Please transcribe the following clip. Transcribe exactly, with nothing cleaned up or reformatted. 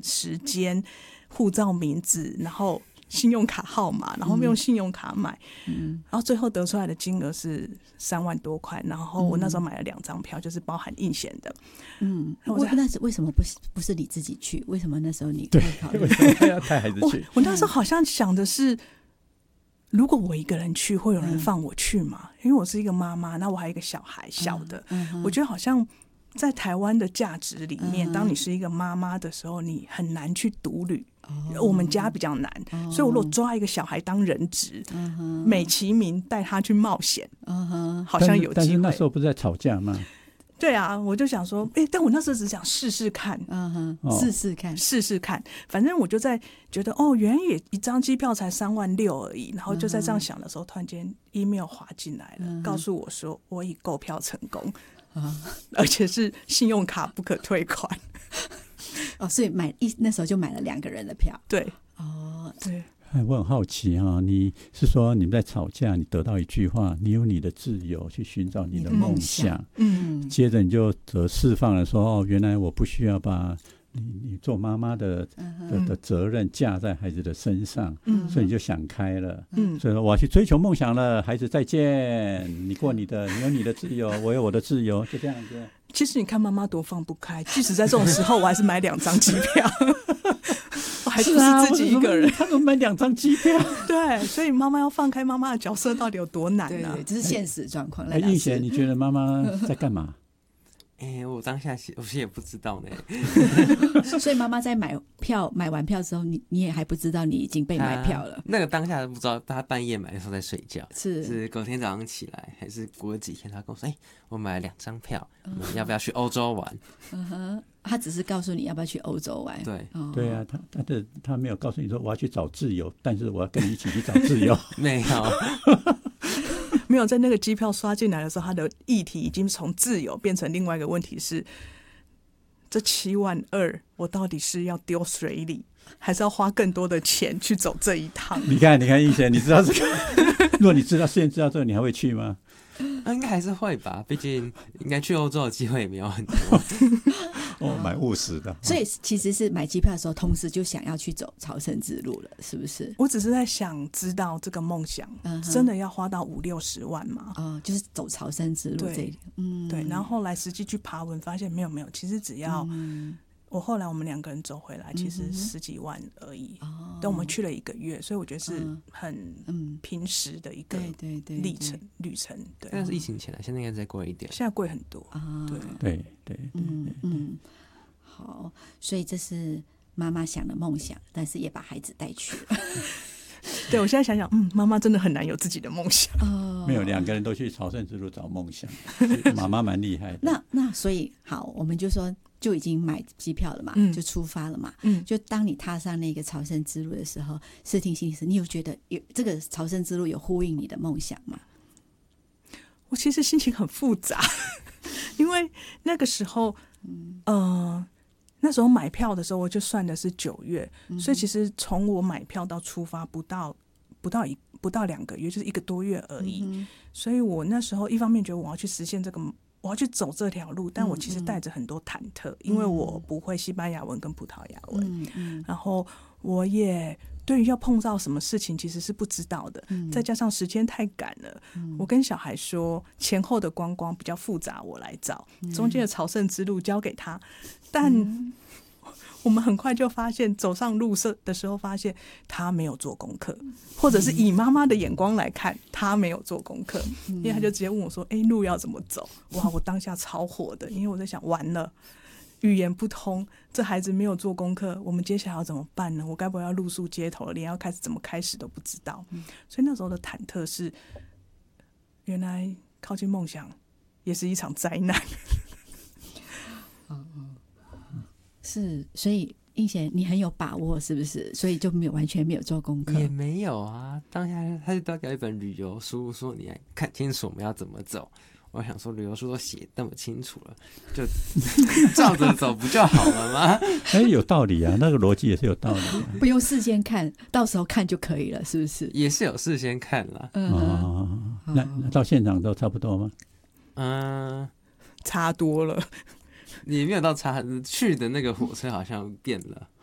时间、护照名字，然后信用卡号码，然后用信用卡买，嗯，然后最后得出来的金额是三万多块，然后我那时候买了两张票，就是包含印险的。嗯， 我那是为什么不是不是你自己去？为什么那时候你对考虑？ 为什么要带孩子去？ 我我那时候好像想的是，如果我一个人去，会有人放我去吗？嗯、因为我是一个妈妈，那我还有一个小孩小的，嗯嗯、我觉得好像在台湾的价值里面，嗯、当你是一个妈妈的时候，你很难去独旅。哦、我们家比较难，哦、所以我如果抓一个小孩当人质，嗯、美其名带他去冒险，嗯、好像有机会。 但是那时候不是在吵架吗？ 对啊，我就想说，哎、欸，但我那时候只想试试看， 嗯哼，试试看， 试试看，反正我就在觉得，哦，原来也一张机票才三万六而已，然后就在这样想的时候，突然间 email 滑进来了，嗯、告诉我说我已购票成功，嗯、而且是信用卡不可退款。 哦，所以买一那时候就买了两个人的票。 对， 哦， 对。 我很好奇哈、哦，你是说你们在吵架，你得到一句话，你有你的自由去寻找你的梦想，嗯，接着你就得释放了说，哦，原来我不需要把你你做妈妈的、嗯、的的责任架在孩子的身上，嗯，所以你就想开了，嗯，所以说我要去追求梦想了，孩子再见，你过你的，你有你的自由，我有我的自由，就这样子。 其实你看妈妈多放不开，即使在这种时候，我还是买两张机票。我还不是自己一个人， 他们买两张机票。 对，所以妈妈要放开妈妈的角色到底有多难呢、啊？ 对，这是现实状况。 哎，映贤，你觉得妈妈在干嘛？ 哎、欸，我当下我其实也不知道呢。 所以妈妈在买票买完票之后，你你也还不知道你已经被买票了。 啊、那个当下不知道，他半夜买的时候在睡觉， 是是隔天早上起来，还是过了几天，他跟我说：“哎、欸，我买了两张票，我们要不要去欧洲玩？” 嗯哼，他只是告诉你要不要去欧洲玩。 对， 哦、 对啊，他他的他没有告诉你说我要去找自由，但是我要跟你一起去找自由。 没有。 没有，在那个机票刷进来的时候，他的议题已经从自由变成另外一个问题是：这七万二，我到底是要丢水里，还是要花更多的钱去走这一趟？ 你看，你看，映贤，你知道这个？如果你知道事先知道这个，你还会去吗？ 啊、应该还是会吧，毕竟应该去欧洲的机会也没有很多。 哦，蛮务实的。 所以其实是买机票的时候，同时就想要去走朝圣之路了，是不是？ 我只是在想知道这个梦想、嗯、真的要花到五六十万吗？ 哦，就是走朝圣之路这里。 嗯，对。然后后来实际去爬文，发现没有没有，其实只要、嗯、我后来我们两个人走回来，其实十几万而已。哦，但我们去了一个月，所以我觉得是很平时的一个历程旅程。对， 但是疫情前了，现在应该再贵一点。 现在贵很多啊！对对对对， 嗯嗯。好，所以这是妈妈想的梦想，但是也把孩子带去了。 对，我现在想想，嗯，妈妈真的很难有自己的梦想。 哦， 没有，两个人都去朝圣之路找梦想，妈妈蛮厉害的。 那那所以好，我们就说就已经买机票了嘛，嗯、就出发了嘛。嗯，就当你踏上那个朝圣之路的时候，视听心理师，你有觉得有这个朝圣之路有呼应你的梦想吗？ 我其实心情很复杂，因为那个时候，嗯。呃那时候买票的时候，我就算的是九月、嗯，所以其实从我买票到出发不到不到一不到两个月，就是一个多月而已、嗯。所以我那时候一方面觉得我要去实现这个，我要去走这条路，但我其实带着很多忐忑、嗯，因为我不会西班牙文跟葡萄牙文，嗯嗯、然后我也对于要碰到什么事情其实是不知道的，嗯、再加上时间太赶了、嗯，我跟小孩说前后的观光比较复杂，我来找，中间的朝圣之路交给他。但我们很快就发现，走上路的时候发现他没有做功课，或者是以妈妈的眼光来看，他没有做功课，因为他就直接问我说：“哎、欸，路要怎么走？”哇，我当下超火的，因为我在想，完了，语言不通，这孩子没有做功课，我们接下来要怎么办呢？我该不会要露宿街头了，连要开始怎么开始都不知道。所以那时候的忐忑是，原来靠近梦想也是一场灾难。 是，所以映贤你很有把握是不是？所以就没有完全没有做功课？ 也没有啊，当下他就带给一本旅游书，说你来看清楚我们要怎么走。我想说旅游书都写那么清楚了，就照着走不就好了吗？ 哎、欸，有道理啊，那个逻辑也是有道理、啊。 不用事先看，到时候看就可以了，是不是？ 也是有事先看啦。 嗯、 哦，那那到现场都差不多吗？ 嗯， 差多了。 也没有到差，去的那个火车好像变了。